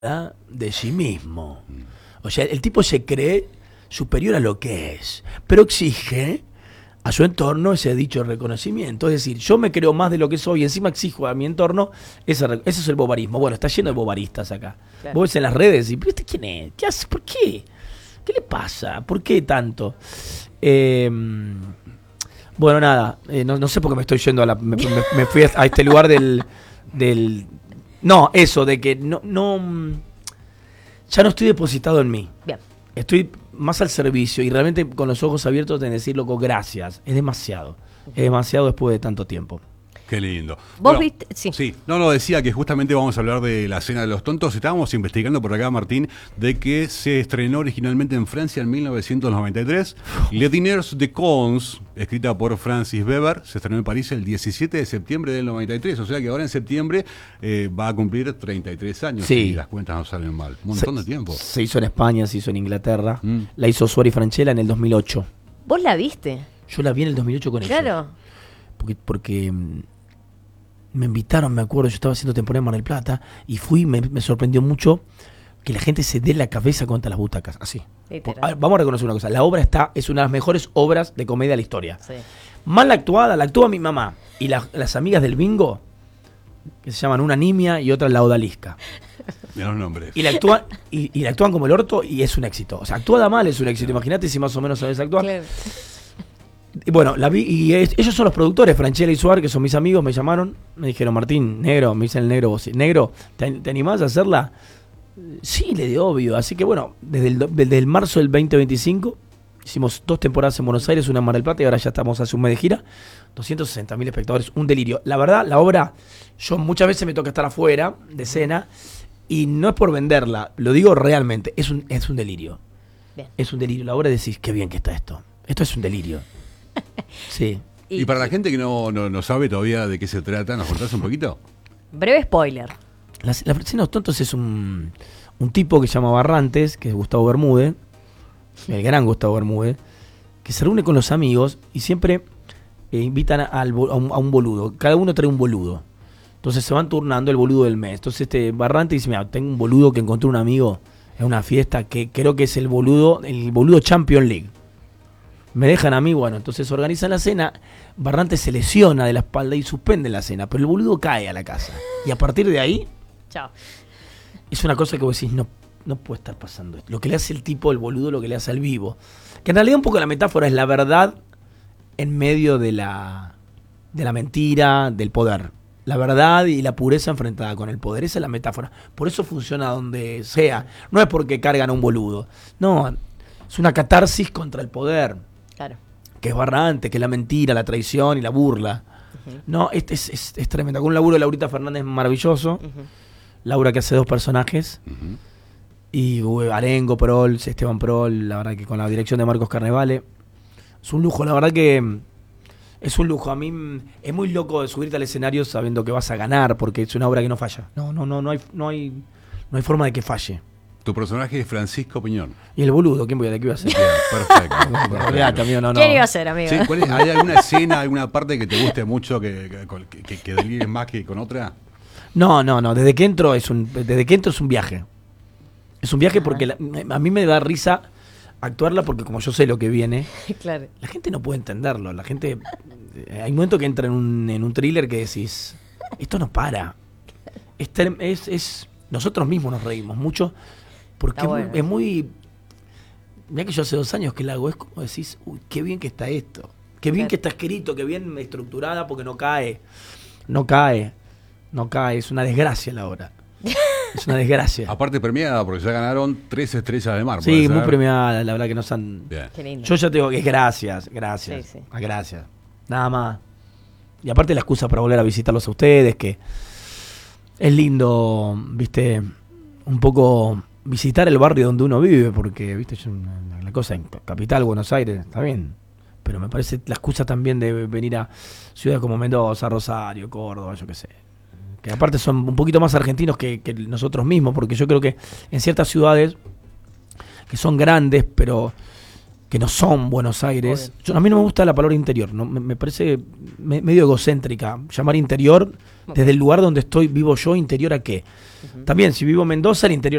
de sí mismo. O sea, el tipo se cree superior a lo que es, pero exige a su entorno ese dicho reconocimiento. Es decir, yo me creo más de lo que soy y encima exijo a mi entorno ese es el bobarismo. Bueno, está lleno de bobaristas acá. Claro. Vos ves en las redes y, ¿pero este quién es? ¿Qué hace? ¿Por qué? ¿Qué le pasa? ¿Por qué tanto? Bueno, nada, no sé por qué me estoy yendo me fui a este lugar del no, eso, de que no ya no estoy depositado en mí. Bien. Estoy más al servicio y realmente con los ojos abiertos de decir, loco, gracias. Es demasiado. Es demasiado después de tanto tiempo. Qué lindo. ¿Vos viste? Sí. Sí. No, decía que justamente vamos a hablar de La Cena de los Tontos. Estábamos investigando por acá, Martín, de que se estrenó originalmente en Francia en 1993. Les Dîners de Cons, escrita por Francis Weber, se estrenó en París el 17 de septiembre del 93. O sea que ahora en septiembre va a cumplir 33 años. Sí. Y las cuentas no salen mal. Un montón de tiempo. Se hizo en España, se hizo en Inglaterra. La hizo Suárez Francella en el 2008. ¿Vos la viste? Yo la vi en el 2008 con ellos. Claro. Porque me invitaron, me acuerdo, yo estaba haciendo temporada en Mar del Plata y fui, me sorprendió mucho que la gente se dé la cabeza contra las butacas, así. Vamos a reconocer una cosa, la obra es una de las mejores obras de comedia de la historia. Sí. Mal actuada, la actúa mi mamá y las amigas del bingo, que se llaman una Nimia y otra la Odalisca. Mira los nombres. Y la actúan como el orto y es un éxito. O sea, actuada mal es un éxito, imagínate si más o menos sabes actuar. Claro. Bueno, la vi y ellos son los productores, Francella y Suárez, que son mis amigos, me llamaron, me dijeron, Martín, negro, me dicen el negro, vos, negro, ¿te animás a hacerla? Sí, le di obvio, así que bueno, desde el marzo del 2025, hicimos 2 temporadas en Buenos Aires, una en Mar del Plata y ahora ya estamos hace un mes de gira, 260.000 espectadores, un delirio. La verdad, la obra, yo muchas veces me toca estar afuera de escena y no es por venderla, lo digo realmente, es un delirio. Bien. Es un delirio, la obra decís, qué bien que está esto es un delirio. Sí. Y para la gente que no sabe todavía de qué se trata, ¿nos contás un poquito? Breve spoiler. La Cena de los Tontos es un tipo que se llama Barrantes, que es Gustavo Bermúdez, el gran Gustavo Bermúdez, que se reúne con los amigos y siempre invitan a un boludo. Cada uno trae un boludo. Entonces se van turnando el boludo del mes. Entonces Barrantes dice, mira, tengo un boludo que encontré un amigo en una fiesta que creo que es el boludo Champions League. Me dejan a mí, bueno, entonces organizan la cena, Barrantes se lesiona de la espalda y suspende la cena, pero el boludo cae a la casa. Y a partir de ahí, chao. Es una cosa que vos decís, no puede estar pasando esto. Lo que le hace el tipo, el boludo, lo que le hace al vivo. Que en realidad un poco la metáfora es la verdad en medio de la mentira, del poder. La verdad y la pureza enfrentada con el poder, esa es la metáfora. Por eso funciona donde sea. No es porque cargan a un boludo. No, es una catarsis contra el poder. Claro. Que es Barrantes, que es la mentira, la traición y la burla. Uh-huh. No, es tremendo. Con un laburo de Laurita Fernández maravilloso. Uh-huh. Laura que hace 2 personajes. Uh-huh. Y Arengo, Prol, Esteban Prol, la verdad que con la dirección de Marcos Carnevale. Es un lujo, la verdad que es un lujo. A mí es muy loco de subirte al escenario sabiendo que vas a ganar, porque es una obra que no falla. No hay forma de que falle. Tu personaje es Francisco Piñón. ¿Y el boludo? ¿De qué iba a ser? Bien, perfecto. ¿Quién iba a ser, amigo? ¿Sí? ¿Hay alguna escena, alguna parte que te guste mucho que delires más que con otra? No. Desde que entro es un viaje. Es un viaje porque a mí me da risa actuarla porque como yo sé lo que viene, claro. La gente no puede entenderlo. La gente, hay un momento que entra en un thriller que decís, esto no para. Nosotros mismos nos reímos mucho porque es muy... Mirá que yo hace 2 años que la hago, es como decís, uy, qué bien que está esto. Qué bien que está escrito, qué bien estructurada porque no cae, es una desgracia la obra. Es una desgracia. Aparte premiada, porque ya ganaron 3 estrellas de mar. Sí, muy premiada, la verdad que nos han... Qué lindo. Yo ya te digo que es gracias. Sí. Gracias. Nada más. Y aparte la excusa para volver a visitarlos a ustedes, que es lindo, viste, un poco visitar el barrio donde uno vive, porque, viste, la cosa en Capital, Buenos Aires, está bien. Pero me parece la excusa también de venir a ciudades como Mendoza, Rosario, Córdoba, yo qué sé. Que aparte son un poquito más argentinos que nosotros mismos, porque yo creo que en ciertas ciudades que son grandes, pero que no son Buenos Aires. A mí no me gusta la palabra interior, ¿no? Me parece medio egocéntrica. Llamar interior, desde el lugar donde vivo yo, ¿interior a qué? También, si vivo en Mendoza, el interior